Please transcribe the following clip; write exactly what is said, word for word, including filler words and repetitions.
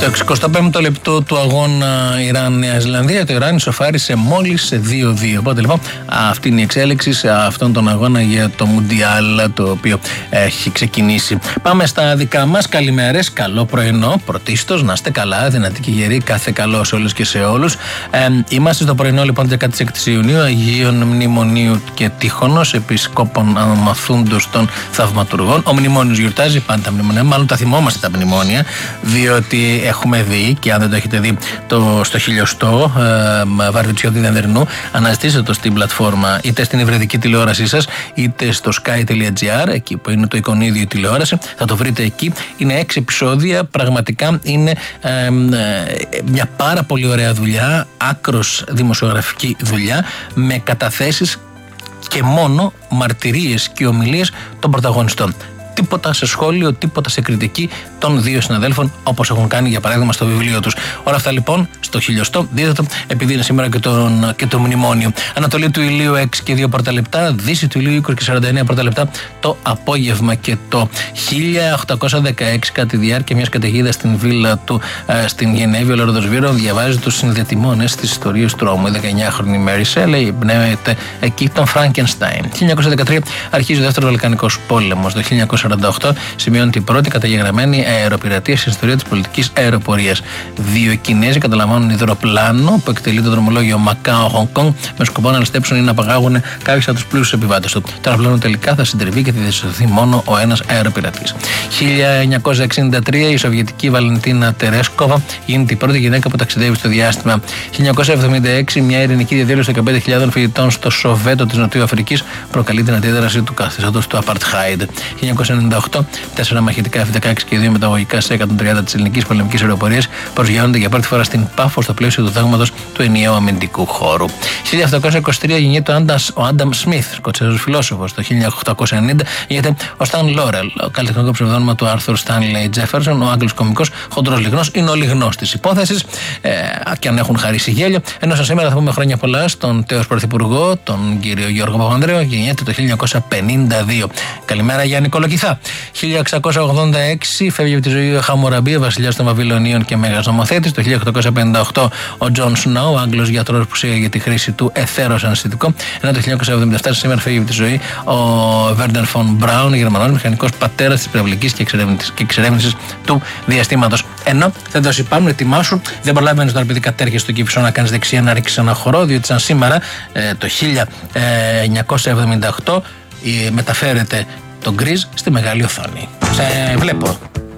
Στο εξηκοστό πέμπτο λεπτό του αγώνα Ιράν-Νέα Ζηλανδία, το Ιράν ισοφάρισε μόλις σε δύο δύο. Οπότε λοιπόν αυτή είναι η εξέλιξη σε αυτόν τον αγώνα για το Μουντιάλ, το οποίο έχει ξεκινήσει. Πάμε στα δικά μας. Καλημέρες, καλό πρωινό. Πρωτίστως, να είστε καλά, δυνατοί και γεροί. Κάθε καλό σε όλους και σε όλους. Ε, είμαστε στο πρωινό λοιπόν τη δεκάτη έκτη Ιουνίου, Αγίων Μνημονίου και Τύχωνος, επισκόπων αμαθούντος των θαυματουργών. Ο Μνημόνιος γιορτάζει πάντα μνημονία, μάλλον τα θυμόμαστε τα μνημόνια, διότι έχουμε δει, και αν δεν το έχετε δει, το, στο χιλιοστό ε, Βαρβιτσιώτη Δενδερνού, αναζητήστε το στην πλατφόρμα, είτε στην υβριδική τηλεόρασή σας, είτε στο sky τελεία gr, εκεί που είναι το εικονίδιο η τηλεόραση, θα το βρείτε εκεί. Είναι έξι επεισόδια, πραγματικά είναι ε, ε, μια πάρα πολύ ωραία δουλειά, άκρος δημοσιογραφική δουλειά, με καταθέσεις και μόνο μαρτυρίες και ομιλίες των πρωταγωνιστών. Τίποτα σε σχόλιο, τίποτα σε κριτική των δύο συναδέλφων, όπως έχουν κάνει για παράδειγμα στο βιβλίο τους. Όλα αυτά λοιπόν στο χιλιοστό, δείτε το, επειδή είναι σήμερα και, τον, και το μνημόνιο. Ανατολή του ηλίου έξι και δύο πρώτα λεπτά, δύση του ηλίου είκοσι και σαράντα εννέα πρώτα λεπτά το απόγευμα. Και το χίλια οκτακόσια δεκαέξι, κατά τη διάρκεια μιας καταιγίδας στην βίλα του ε, στην Γενέβη, ο Λόρδος Βίρον διαβάζει τους συνδετημόνες της ιστορίας του τρόμου. Η δεκαεννιάχρονη Μέρι Σέλεϊ εμπνέεται εκεί τον Φραγκενστάιν. χίλια εννιακόσια δεκατρία αρχίζει ο δεύτερος Βαλκανικός πόλεμος. Το χίλια εννιακόσια σαράντα οκτώ σημειώνει την πρώτη καταγεγραμμένη αεροπειρατεία στην ιστορία της πολιτικής αεροπορίας. Δύο Κινέζοι καταλαμβάνουν υδροπλάνο που εκτελεί το δρομολόγιο Μακάο-Χονγκ με σκοπό να ληστέψουν ή να απαγάγουν κάποιους από τους πλούσιους επιβάτες του. Το αεροπλάνο τελικά θα συντριβεί και θα διασωθεί μόνο ο ένας αεροπειρατής. χίλια εννιακόσια εξήντα τρία η Σοβιετική Βαλεντίνα Τερέσκοβα γίνεται η πρώτη γυναίκα που ταξιδεύει στο διάστημα. χίλια εννιακόσια εβδομήντα έξι μια ειρηνική διαδήλωση δεκαπέντε χιλιάδων φοιτητών στο Σοβέτο της Νοτιού Αφρικής προκαλεί την αντίδραση του καθεστώτος του Apartheid. χίλια εννιακόσια ενενήντα οκτώ τέσσερα μαχητικά εφ δεκαέξι και δύο μεταγωγικά σε εκατόν τριάντα της ελληνικής πολεμικής αεροπορίας προσγειώνονται για πρώτη φορά στην Πάφο στο πλαίσιο του δάγματος του ενιαίου αμυντικού χώρου. χίλια επτακόσια είκοσι τρία γεννιέται ο Άνταμ Σμιθ, Σκοτσέζος φιλόσοφος. Το χίλια οκτακόσια ενενήντα γεννιέται ο Σταν Λόρελ, ο καλλιτεχνικό ψευδόνυμα του Άρθουρ Στάνλεϊ Τζέφερσον, ο Άγγλος κωμικός χοντρός λιγνός, είναι ο λιγνός της υπόθεσης, ε, και αν έχουν χαρίσει γέλιο. Ενώ σαν σήμερα θα πούμε χρόνια πολλά στον τέος πρωθυπουργό, τον κύριο Γιώργο Παπανδρέου, γεννιέται το χίλια εννιακόσια πενήντα δύο. Καλημέρα Γιάννη Κολοκυθά. χίλια εξακόσια ογδόντα έξι φεύγει από τη ζωή ο Χαμουραμπί, βασιλιάς των Βαβυλωνίων και μέγας νομοθέτης. Το χίλια οκτακόσια πενήντα οκτώ ο Τζον Σνόου, ο Άγγλος γιατρός που σίγαγε τη χρήση του εθέρος αναισθητικό. Ενώ το χίλια εννιακόσια εβδομήντα επτά σήμερα φεύγει από τη ζωή ο Βέρντερ φον Μπράουν, Γερμανός μηχανικός πατέρας της πυραυλικής και εξερεύνησης του διαστήματος. Ενώ δεν το είπαμε, ετοιμάσου, δεν προλαβαίνεις τώρα επειδή κατέρχεσαι στο Κυφισό να κάνεις δεξιά να ρίξεις ένα χορό, διότι σαν σήμερα ε, το χίλια εννιακόσια εβδομήντα οκτώ ε, μεταφέρεται το γκριζ στη μεγάλη οθόνη. Σε βλέπω.